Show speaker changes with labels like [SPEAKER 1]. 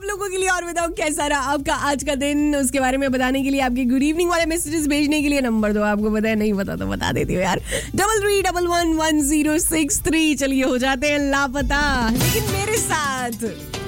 [SPEAKER 1] लोगों के लिए। और बताओ कैसा रहा आपका आज का दिन, उसके बारे में बताने के लिए, आपके गुड इवनिंग वाले मैसेजेस भेजने के लिए नंबर दो। आपको पता है, नहीं पता तो बता देती हो यार, 33111063। चलिए हो जाते हैं लापता, लेकिन मेरे साथ